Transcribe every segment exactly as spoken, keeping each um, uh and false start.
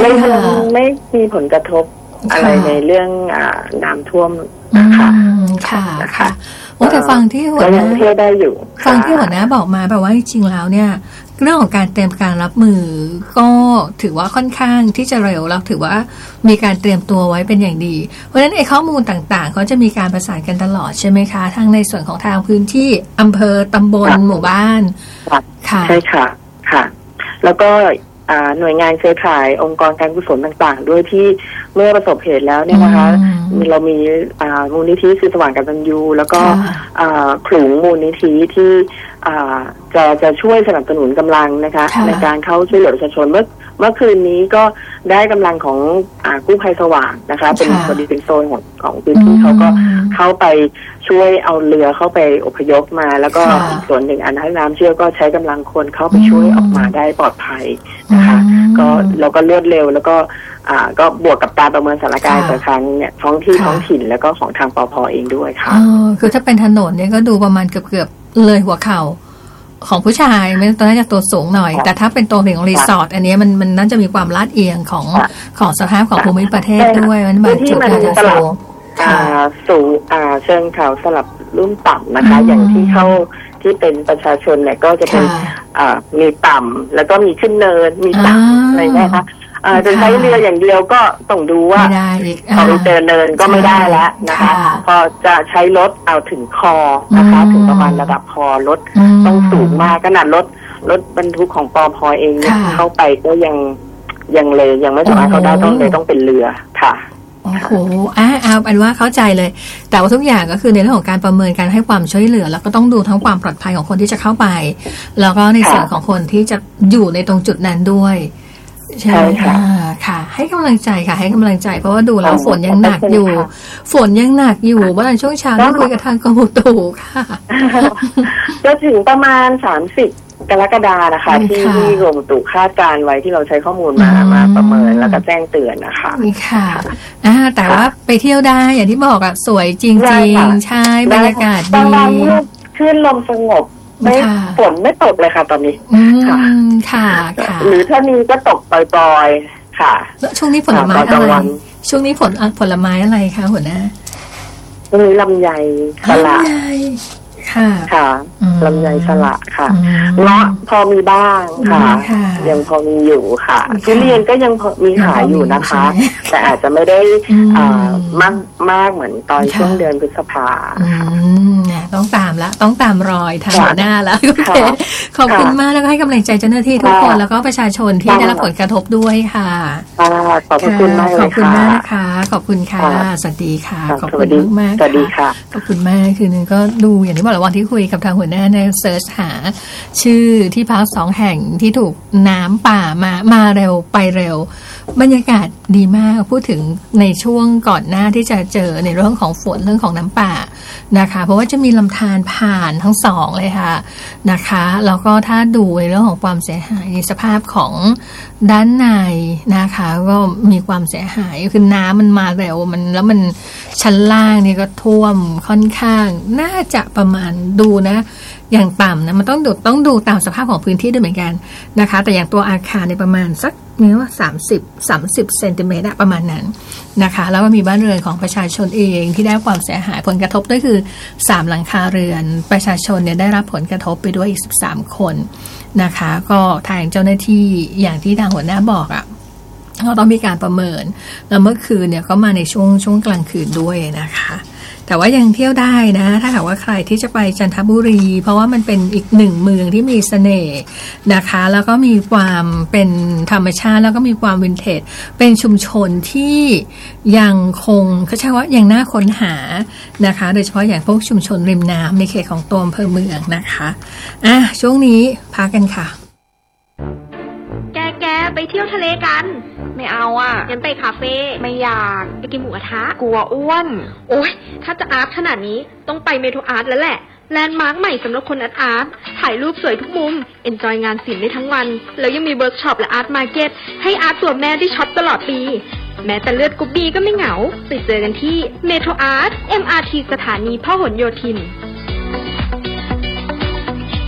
ในเมืองไม่มีผลกระทบอะไรในเรื่องน้ำท่วมนะคะค่ะค่ะโอ้แต่ฟังที่หัวหน้าเที่ยวได้อยู่ฟังที่หัวหน้าบอกมาแปลว่าจริงๆแล้วเนี่ยเรื่องของการเตรียมการรับมือก็ถือว่าค่อนข้างที่จะเร็วแล้วถือว่ามีการเตรียมตัวไว้เป็นอย่างดีเพราะฉะนั้นไอ้ข้อมูลต่างๆเขาจะมีการประสานกันตลอดใช่ไหมคะทั้งในส่วนของทางพื้นที่อำเภอตำบลหมู่บ้านค่ะใช่ค่ะค่ะแล้วก็หน่วยงานเครือข่ายองค์กรการกุศลต่างๆด้วยที่เมื่อประสบเหตุแล้วเนี่ยนะคะเรามีมูลนิธิคือสว่างกตัญญูแล้วก็ขลุงมูลนิธิที่จะจะช่วยสนับสนุนกำลังนะคะในการเข้าช่วยเหลือประชาชนเมื่อเมื่อคืนนี้ก็ได้กำลังของกู้ภัยสว่างนะคะเป็นพอดีเป็นโซนของของพื้นที่เขาก็เข้าไปช่วยเอาเรือเข้าไปอพยพมาแล้วก็อีกส่วนหนึ่งอันให้น้ำเชี่ยวก็ใช้กำลังคนเข้าไปช่วยออกมาได้ปลอดภัยนะคะก็เราก็รวดเร็วแล้วก็อ่าก็บวกกับการประเมินสถานการณ์จากทางเนี่ยท้องที่ท้องถิ่นแล้วก็ของทางปภ.เองด้วยค่ะอ๋อคือถ้าเป็นถนนเนี่ยก็ดูประมาณเกือบๆเลยหัวเข่าของผู้ชายไม่ต้องน่าจะตัวสูงหน่อยแต่ถ้าเป็นตัวของรีสอร์ทอันนี้มันมันน่าจะมีความลาดเอียงของของสภาพของภูมิประเทศด้วยมันบางจุดอาจจะสูงสูงเชิงเขาสลับลุ่มต่ำนะคะอย่างที่เข้าที่เป็นประชาชนเนี่ยก็จะเป็นมีต่ำแล้วก็มีขึ้นเนินมีต่ำอะไรนะคะจะใช้เรืออย่างเดียวก็ต้องดูว่าพอไปเจอเนินก็ไม่ได้แล้วนะคะพอจะใช้รถเอาถึงคอนะคะถึงประมาณระดับคอรถต้องสูงมากขนาดรถรถบรรทุกของปภ.เองเข้าไปก็ยังยังเลยยังไม่สามารถเข้าได้ต้องเลยต้องเป็นเรือค่ะโอ้โหอ่าเอาเป็นว่าเข้าใจเลยแต่ว่าทุกอย่างก็คือในเรื่องของการประเมินการให้ความช่วยเหลือแล้วก็ต้องดูทั้งความปลอดภัยของคนที่จะเข้าไปแล้วก็ในส่วนของคนที่จะอยู่ในตรงจุดนั้นด้วยใช่ค่ะค่ะให้กำลังใจค่ะให้กำลังใจเพราะว่าดูแล้วฝนยังหนักอยู่ฝนยังหนักอยู่ว่าช่วงเช้าได้คุยกับทางกรมอุตุค่ะจะถึงประมาณสามสิบกรกฎานะคะที่ที่กรมอุตุคาดการไว้ที่เราใช้ข้อมูลมามาประเมินแล้วก็แจ้งเตือนนะคะค่ะอ่าแต่ว่าไปเที่ยวได้อย่างที่บอกอ่ะสวยจริงๆใช่บรรยากาศดีคลื่นลมสงบไม่ฝนไม่ตกเลยค่ะตอนนี้ค่ะค่ะค่ะหรือถ้ามีก็ตกปล่อยๆค่ะแล้วช่วงนี้ผลไม้อะไรช่วงนี้ผลผลไม้อะไรคะหัวหน้าช่วงนี้ลำไยสละค่ะค่ะลำไยสละค่ะเงาะพอมีบ้างค่ะยังพอมีอยู่ค่ะทุเรียนก็ยังมีขายอยู่นะคะแต่อาจจะไม่ได้มากมากเหมือนตอนช่วงเดือนพฤษภาต้องตามละต้องตามรอยทางหัวหน้าแล้วโอเคขอบคุณมากแล้วก็ให้กำลังใจเจ้าหน้าที่ทุกคนแล้วก็ประชาชนที่ได้รับผลกระทบด้วยค่ะขอบคุณมากเลยค่ะขอบคุณมากค่ะขอบคุณค่ะสวัสดีค่ะขอบคุณมากสวัสดีค่ะขอบคุณมากคือนึงก็ดูอย่างที่บอกแล้ววันที่คุยกับทางหัวหน้าในเซิร์ชหาชื่อที่พักสองแห่งที่ถูกน้ำป่ามามาเร็วไปเร็วบรรยากาศดีมากพูดถึงในช่วงก่อนหน้าที่จะเจอในเรื่องของฝนเรื่องของน้ำป่านะคะเพราะว่าจะมีลำธารผ่านทั้งสองเลยค่ะนะคะแล้วก็ถ้าดูในเรื่องของความเสียหายในสภาพของด้านในนะคะก็มีความเสียหายคือน้ำมันมาเร็วมันแล้วมันชั้นล่างนี่ก็ท่วมค่อนข้างน่าจะประมาณดูนะอย่างต่ำนะมันต้องดูต้องดูตามสภาพของพื้นที่ด้วยเหมือนกันนะคะแต่อย่างตัวอาคารในประมาณสักนี่ว่าสามสิบ สามสิบเซนติเมตรประมาณนั้นนะคะแล้วก็มีบ้านเรือนของประชาชนเองที่ได้ความเสียหายผลกระทบด้วยคือสามหลังคาเรือนประชาชนเนี่ยได้รับผลกระทบไปด้วยอีกสิบสามคนนะคะก็ทางเจ้าหน้าที่อย่างที่ทางหัวหน้าบอกอ่ะเราต้องมีการประเมินแล้วเมื่อคืนเนี่ยก็มาในช่วงช่วงกลางคืนด้วยนะคะแต่ว่ายังเที่ยวได้นะถ้าหากว่าใครที่จะไปจันทบุรีเพราะว่ามันเป็นอีกหนึ่งเมืองที่มีเสน่ห์นะคะแล้วก็มีความเป็นธรรมชาติแล้วก็มีความวินเทจเป็นชุมชนที่ยังคงเขาใช้ว่ายังน่าค้นหานะคะโดยเฉพาะอย่างพวกชุมชนริมน้ำในเขตของตัวอำเภอเมืองนะคะอ่ะช่วงนี้พักกันค่ะแกแกไปเที่ยวทะเลกันไม่เอาอ่ะงั้นไปคาเฟ่ไม่อยากไปกินหมูกระทะกลัวอ้วนโอ๊ยถ้าจะอาร์ตขนาดนี้ต้องไปเมโทรอาร์ตแล้วแหละแลนด์มาร์คใหม่สำหรับคนอาร์ตอาร์ตถ่ายรูปสวยทุกมุมเอนจอยงานศิลป์ได้ทั้งวันแล้วยังมีเวิร์กช็อปและอาร์ตมาร์เก็ตให้อาร์ตตัวแม่ได้ช็อปตลอดปีแม้แต่เลือดกรุ๊ปบีก็ไม่เหงาไปเจอกันที่เมโทรอาร์ต เอ็ม อาร์ ที สถานีพหลโยธิน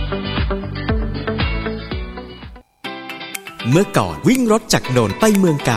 เมื่อก่อนวิ่งรถจากโน่นไปเมืองกาญ